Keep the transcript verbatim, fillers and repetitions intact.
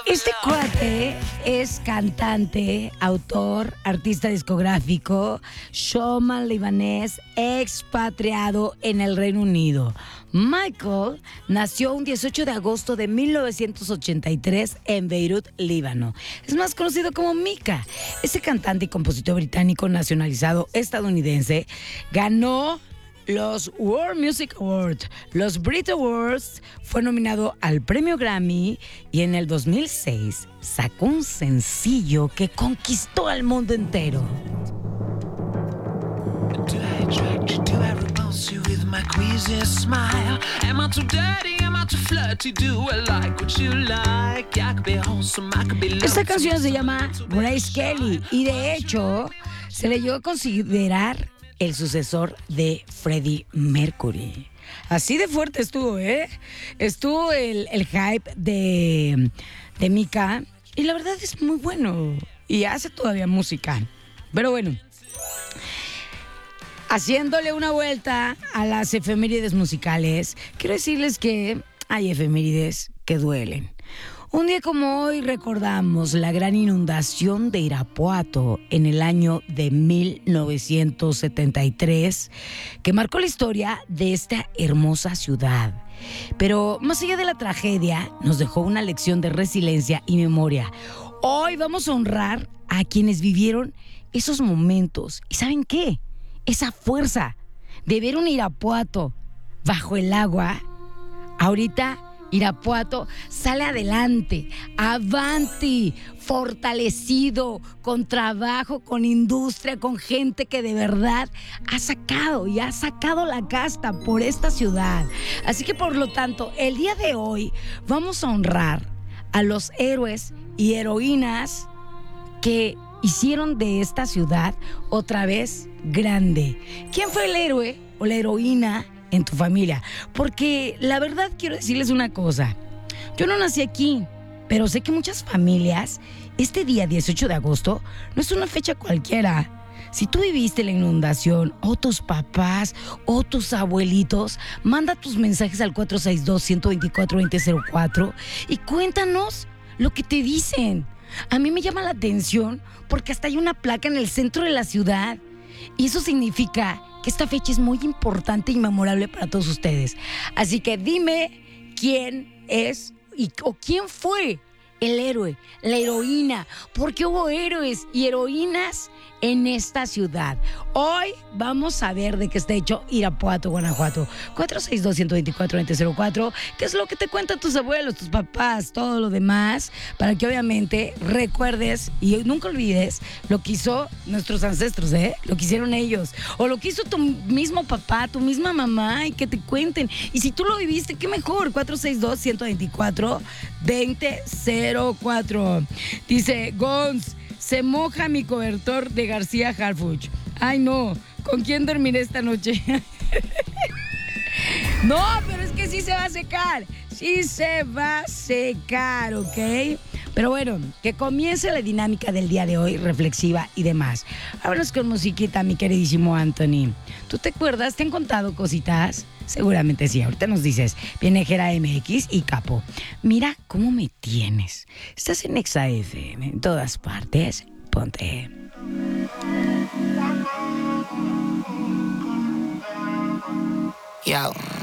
Este cuate es cantante, autor, artista discográfico, showman libanés, expatriado en el Reino Unido. Michael nació un dieciocho de agosto de mil novecientos ochenta y tres en Beirut, Líbano. Es más conocido como Mika. Este cantante y compositor británico nacionalizado estadounidense ganó los World Music Awards, los Brit Awards, fue nominado al premio Grammy y en el dos mil seis sacó un sencillo que conquistó al mundo entero. Esta canción se llama Grace Kelly y de hecho se le llegó a considerar el sucesor de Freddie Mercury. Así de fuerte estuvo, ¿eh? Estuvo el, el hype de, de Mika y la verdad es muy bueno y hace todavía música. Pero bueno, haciéndole una vuelta a las efemérides musicales, quiero decirles que hay efemérides que duelen. Un día como hoy recordamos la gran inundación de Irapuato en el año de mil novecientos setenta y tres, que marcó la historia de esta hermosa ciudad. Pero más allá de la tragedia, nos dejó una lección de resiliencia y memoria. Hoy vamos a honrar a quienes vivieron esos momentos. ¿Y saben qué? Esa fuerza de ver un Irapuato bajo el agua, ahorita Irapuato sale adelante, avanti, fortalecido, con trabajo, con industria, con gente que de verdad ha sacado y ha sacado la casta por esta ciudad. Así que por lo tanto, el día de hoy vamos a honrar a los héroes y heroínas que hicieron de esta ciudad otra vez grande. ¿Quién fue el héroe o la heroína en tu familia? Porque la verdad quiero decirles una cosa. Yo no nací aquí, pero sé que muchas familias, este día dieciocho de agosto no es una fecha cualquiera. Si tú viviste la inundación, o tus papás, o tus abuelitos, manda tus mensajes al cuatro seis dos, uno dos cuatro, dos cero cero cuatro y cuéntanos lo que te dicen. A mí me llama la atención porque hasta hay una placa en el centro de la ciudad y eso significa que esta fecha es muy importante y memorable para todos ustedes. Así que dime quién es y, o quién fue el héroe, la heroína, porque hubo héroes y heroínas en esta ciudad. Hoy vamos a ver de qué está hecho Irapuato, Guanajuato. cuatro seis dos, uno dos cuatro, dos cero cero cuatro, ¿qué es lo que te cuentan tus abuelos, tus papás, todo lo demás? Para que obviamente recuerdes y nunca olvides lo que hizo nuestros ancestros, ¿eh? Lo que hicieron ellos. O lo que hizo tu mismo papá, tu misma mamá, y que te cuenten. Y si tú lo viviste, qué mejor. cuatro seis dos, uno dos cuatro, dos cero cuatro. Dice Gons, se moja mi cobertor de García Harfuch. Ay, no, ¿con quién dormiré esta noche? No, pero es que sí se va a secar. Sí se va a secar, ¿ok? Pero bueno, que comience la dinámica del día de hoy, reflexiva y demás. Vámonos con musiquita, mi queridísimo Anthony. ¿Tú te acuerdas? ¿Te han contado cositas? Seguramente sí, ahorita nos dices. Viene Jera M X y Capo. Mira cómo me tienes. Estás en Exa F M, en todas partes. Ponte. Yo.